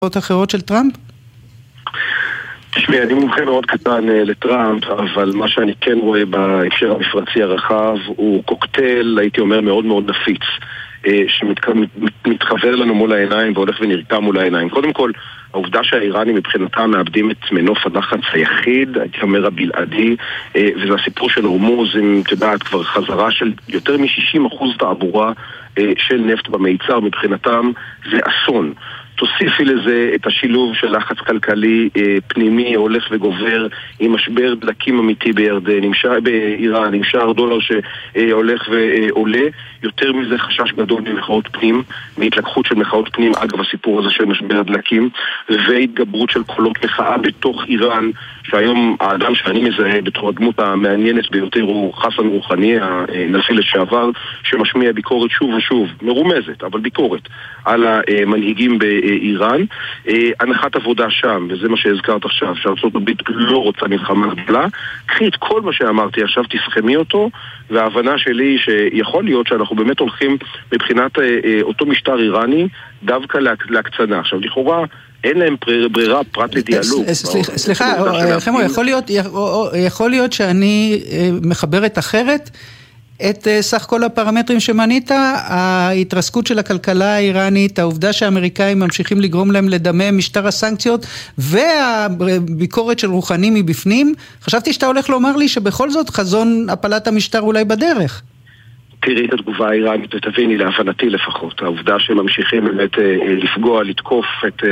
אחרות של טראמפ? תשמעי, אני מומחה מאוד קטן לטראמפ, אבל מה שאני כן רואה בהקשר המפרצי הרחב הוא קוקטייל, הייתי אומר, מאוד מאוד נפיץ, שמתחבר לנו מול העיניים והולך ונרקם מול העיניים. קודם כל, העובדה שהאיראנים מבחינתם מאבדים את מנוף הלחץ היחיד, הייתי אומר הבלעדי, וזה הסיפור של הורמוז, אם תדעת, כבר חזרה של יותר מ-60% תעבורה של נפט במיצר, מבחינתם זה אסון. תוסיפי לזה את השילוב של לחץ כלכלי פנימי הולך וגובר עם משבר דלקים אמיתי באיראן, עם שער דולר שהולך ועולה. יותר מזה חשש גדול ממחאות פנים, מהתלקחות של מחאות פנים, אגב הסיפור הזה של משבר דלקים, והתגברות של קולות מחאה בתוך איראן, שהיום האדם שאני מזהה בתור הדמות המעניינת ביותר הוא חסן רוחני, הנשיא לשעבר, שמשמיע ביקורת שוב ושוב, מרומזת, אבל ביקורת, על המנהיגים באיראן. הנחת עבודה שם, וזה מה שהזכרת עכשיו, שארצות הברית לא רוצה מלחמה גדולה. קחי את כל מה שאמרתי עכשיו, תסכמי אותו, וההבנה שלי היא שיכול להיות שאנחנו באמת הולכים מבחינת אותו משטר איראני דווקא להקצנה. עכשיו, לכאורה אין להם ברירה פרט לדיאלוג. סליחה, חמו, יכול להיות שאני מחברת אחרת את סך כל הפרמטרים שמנית, ההתרסקות של הכלכלה האיראנית, העובדה שהאמריקאים ממשיכים לגרום להם לדמם משטר הסנקציות, והביקורת של רוחני מבפנים. חשבתי שאתה הולך לומר לי שבכל זאת חזון הפלת המשטר אולי בדרך. תראי את התגובה האיראנית ותביני, להבנתי לפחות, העובדה שממשיכים באמת לפגוע, לתקוף את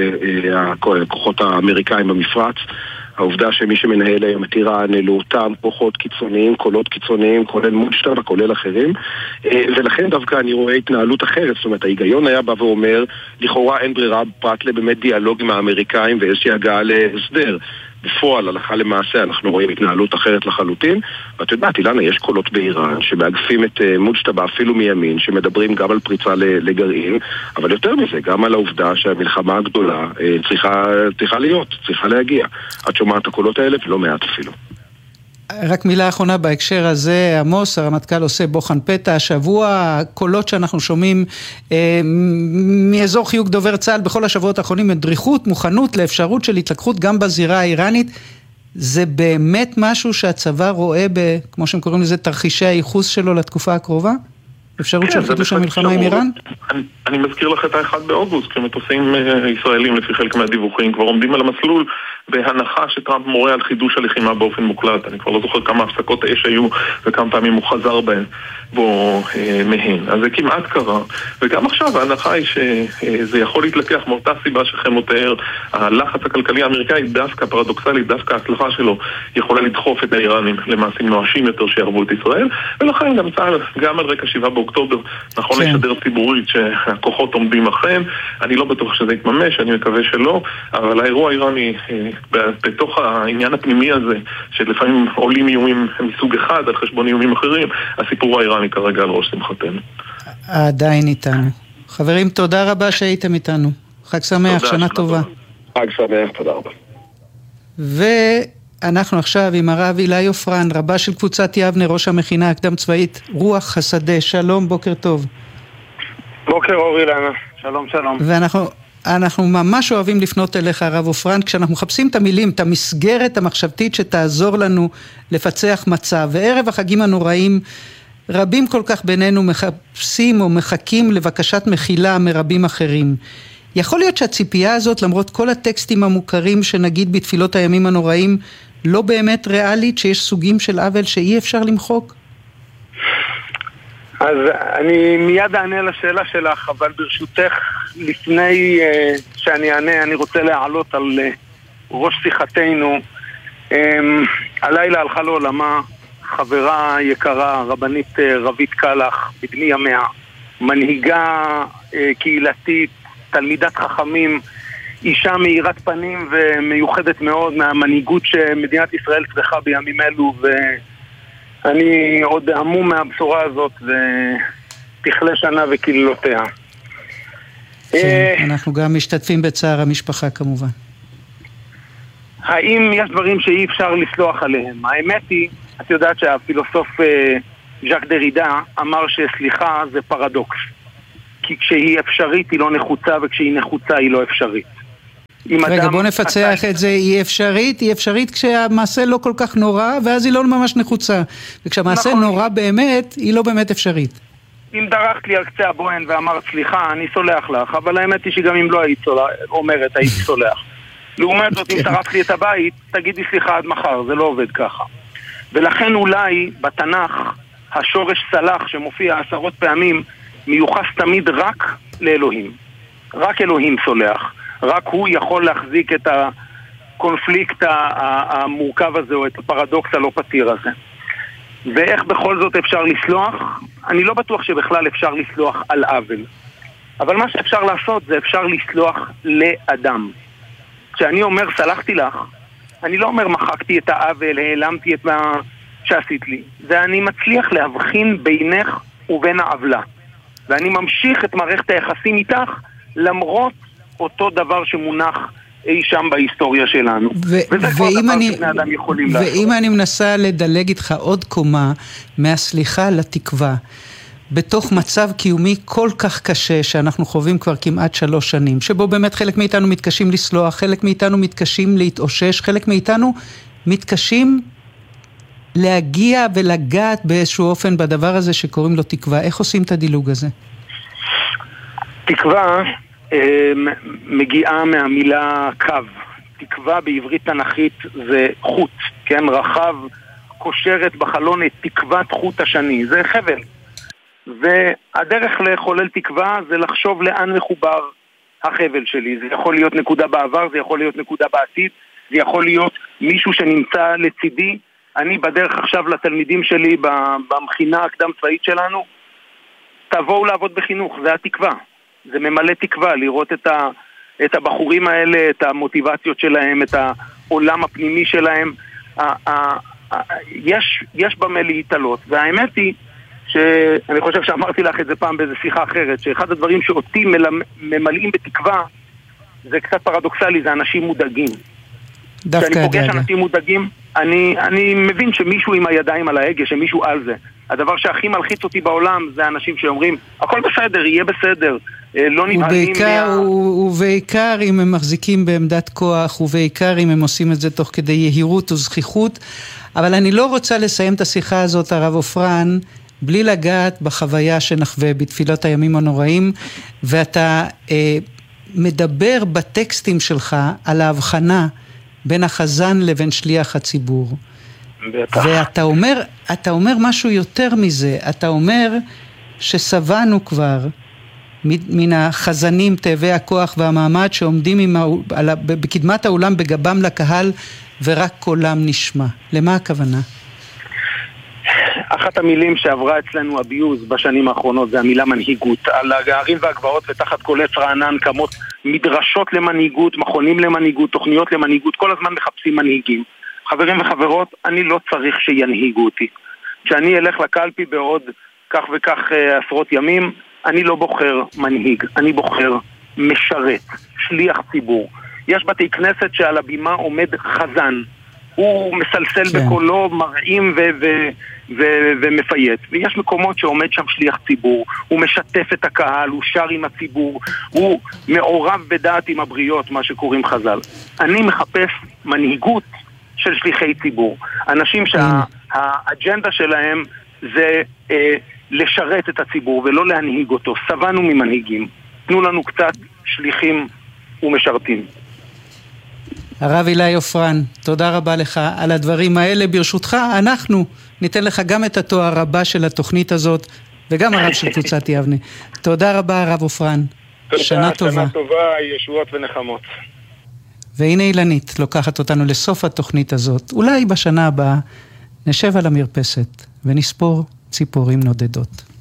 הכוחות האמריקאים במפרץ, העובדה שמי שמנהל היום את איראן אלו אותם כוחות קיצוניים, קולות קיצוניים, כולל מוג'תבא, כולל אחרים, ולכן דווקא אני רואה התנהלות אחרת. זאת אומרת, ההיגיון היה בא ואומר, לכאורה אין ברירה פרט לבאמת דיאלוג עם האמריקאים ואיזושהי הגעה להסדר. בפועל, הלכה למעשה, אנחנו רואים התנהלות אחרת לחלוטין. ואת יודעת, אילנה, יש קולות באיראן שמאגפים את מוג'תבא אפילו מימין, שמדברים גם על פריצה לגרעין, אבל יותר מזה, גם על העובדה שהמלחמה הגדולה צריכה להגיע. את שומעת את הקולות האלה ולא מעט אפילו. רק מילה אחרונה בהקשר הזה, עמוס, הרמטכ"ל עושה בוחן פתע השבוע, הקולות שאנחנו שומעים מאזור חיוג דובר צה"ל בכל השבועות האחרונים, מדריכות, מוכנות לאפשרות של התלקחות גם בזירה האיראנית. זה באמת משהו שהצבא רואה כמו שהם קוראים לזה, תרחישי הייחוס שלו לתקופה הקרובה? אפשרות של חידוש המלחמה עם איראן? אני מזכיר לך את ה-1 באוגוסט, כשמטוסים ישראלים לפי חלק מהדיווחים כבר עומדים על המסלול בהנחה שטראמפ מורה על חידוש הלחימה באופן מוקלט. אני כבר לא זוכר כמה הפסקות אש היו וכמה פעמים הוא חזר בהן מהן. אז זה כמעט קרה. וגם עכשיו ההנחה היא שזה יכול להתלקח מאותה סיבה שכם מתאר. הלחץ הכלכלי האמריקאי דווקא פרדוקסלי, דווקא ההצלחה שלו יכולה לדחוף את האיראנים למעשים נואשים יותר שיערבו את ישראל. ולכן גם צה"ל, גם על רקע 7 באוקטובר, נכון לשדר ציבורית שהכוחות עומדים אכן. אני לא בטוח שזה יתממש, אני מקווה שלא, אבל האירוע האיראני בתוך העניין הפנימי הזה, שלפעמים עולים איומים מסוג אחד על חשבון איומים אחרים, הסיפור האיראני כרגע על ראש שמחתנו. עדיין איתנו. חברים, תודה רבה שהייתם איתנו. חג שמח, שנה טובה. חג שמח, תודה רבה. ואנחנו עכשיו עם הרב אילי עופרן, רבה של קבוצת יבנה, ראש המכינה הקדם צבאית רוח השדה. שלום, בוקר טוב. בוקר אור אילנה, שלום שלום. אנחנו ממש אוהבים לפנות אליך, הרב עופרן, כשאנחנו מחפשים את המילים, את המסגרת המחשבתית שתעזור לנו לפצח מצב. וערב החגים הנוראים, רבים כל כך בינינו מחפשים או מחכים לבקשת מחילה מרבים אחרים. יכול להיות שהציפייה הזאת, למרות כל הטקסטים המוכרים שנגיד בתפילות הימים הנוראים, לא באמת ריאלית, שיש סוגים של עוול שאי אפשר למחוק? אז אני מיד אענה לשאלה שלך, אבל ברשותך, לפני שאני אענה, אני רוצה להעלות על ראש שיחתנו. הלילה הלכה לעולמה חברה יקרה, רבנית רבית קלח, בדמי ימיה, מנהיגה קהילתית, תלמידת חכמים, אישה מאירת פנים ומיוחדת מאוד מהמנהיגות שמדינת ישראל צריכה בימים אלו, אני עוד עמום מהבשורה הזאת, ותכלה שנה וקללותיה. אנחנו גם משתתפים בצער המשפחה כמובן. האם יש דברים שאי אפשר לסלוח עליהם? האמת היא, את יודעת שהפילוסוף ז'אק דרידה אמר שסליחה זה פרדוקס. כי כשהיא אפשרית היא לא נחוצה, וכשהיא נחוצה היא לא אפשרית. רגע, בוא נפצח את זה, היא אפשרית כשהמעשה לא כל כך נורא, ואז היא לא ממש נחוצה. וכשהמעשה נורא באמת, היא לא באמת אפשרית. אם דרכת לי על קצה הבוהן ואמרת סליחה, אני סולח לך, אבל האמת היא שגם אם לא היית אומרת, הייתי סולח. לעומת זאת, אם שרפת לי את הבית, תגידי סליחה עד מחר, זה לא עובד ככה. ולכן אולי בתנ"ך, השורש סלח שמופיע 10 פעמים, מיוחס תמיד רק לאלוהים. רק אלוהים סולח. רק הוא יכול להחזיק את הקונפליקט המורכב הזה, או את הפרדוקס הלא פתיר הזה. ואיך בכל זאת אפשר לסלוח? אני לא בטוח שבכלל אפשר לסלוח על עוול. אבל מה שאפשר לעשות זה אפשר לסלוח לאדם. כשאני אומר סלחתי לך, אני לא אומר מחקתי את העוול, העלמתי את מה שעשית לי. ואני מצליח להבחין בינך ובין העוולה. ואני ממשיך את מערכת היחסים איתך למרות אותו דבר שמונח אי שם בהיסטוריה שלנו. וזה כל דבר שבני אדם יכולים לעשות. ואם אני מנסה לדלג איתך עוד קומה מהסליחה לתקווה, בתוך מצב קיומי כל כך קשה שאנחנו חווים כבר כמעט 3 שנים, שבו באמת חלק מאיתנו מתקשים לסלוח, חלק מאיתנו מתקשים להתאושש, חלק מאיתנו מתקשים להגיע ולגעת באיזשהו אופן בדבר הזה שקוראים לו תקווה. איך עושים את הדילוג הזה? תקווה מגיעה מהמילה קו. תקווה בעברית תנכית זה חוט, כן? רחב קושרת בחלון את תקוות חוט השני, זה חבל. והדרך לחולל תקווה זה לחשוב לאן מחובר החבל שלי. זה יכול להיות נקודה בעבר, זה יכול להיות נקודה בעתיד, זה יכול להיות מישהו שנמצא לצידי. אני בדרך עכשיו לתלמידים שלי במכינה הקדם צבאית שלנו, תבואו לעבוד בחינוך, זה התקווה. זה ממלא תקווה, לראות את הבחורים האלה, את המוטיבציות שלהם, את העולם הפנימי שלהם. יש במה להתעלות, והאמת היא שאני חושב שאמרתי לך את זה פעם באיזו שיחה אחרת, שאחד הדברים שאותי ממלאים בתקווה, זה קצת פרדוקסלי, זה אנשים מודאגים. כשאני פוגש אנשים מודאגים, אני מבין שמישהו עם הידיים על ההגה, שמישהו על זה. הדבר שהכי מלחיץ אותי בעולם זה אנשים שאומרים, הכל בסדר, יהיה בסדר, לא נבהלים ובעיקר אם הם מחזיקים בעמדת כוח, ובעיקר אם הם עושים את זה תוך כדי יהירות וזכיחות. אבל אני לא רוצה לסיים את השיחה הזאת, הרב עופרן, בלי לגעת בחוויה שנחווה בתפילות הימים הנוראים, ואתה מדבר בטקסטים שלך על ההבחנה בין החזן לבין שליח הציבור. ואתה אומר משהו יותר מזה, אתה אומר שסבנו כבר מן החזנים, תאבי הכוח והמעמד שעומדים בקדמת האולם בגבם לקהל ורק קולם נשמע. למה הכוונה? אחת המילים שעברה אצלנו אביוז בשנים האחרונות זה המילה מנהיגות. על הגערים והגבעות ותחת כל עץ רענן קמות מדרשות למנהיגות, מכונים למנהיגות, תוכניות למנהיגות, כל הזמן מחפשים מנהיגים. חברים וחברות, אני לא צריך שינהיגו אותי. כשאני אלך לקלפי בעוד כך וכך עשרות ימים, אני לא בוחר מנהיג, אני בוחר משרת, שליח ציבור. יש בתי כנסת שעל הבימה עומד חזן, הוא מסלסל בקולו, מרעים ומפייט. ויש מקומות שעומד שם שליח ציבור, הוא משתף את הקהל, הוא שר עם הציבור, הוא מעורב בדעת עם הבריות, מה שקוראים חז"ל. אני מחפש מנהיגות של שליחי ציבור. אנשים שהאג'נדה שלהם זה לשרת את הציבור ולא להנהיג אותו. סבנו ממנהיגים. תנו לנו קצת שליחים ומשרתים. הרב אילי עופרן, תודה רבה לך על הדברים האלה. ברשותך, אנחנו ניתן לך גם את התואר הבא של התוכנית הזאת, וגם הרב של קבוצת יבנה. תודה רבה, הרב עופרן. שנה טובה. שנה טובה, ישועות ונחמות. והנה אילנית לוקחת אותנו לסוף התוכנית הזאת. אולי בשנה הבאה נשב על המרפסת ונספור ציפורים נודדות.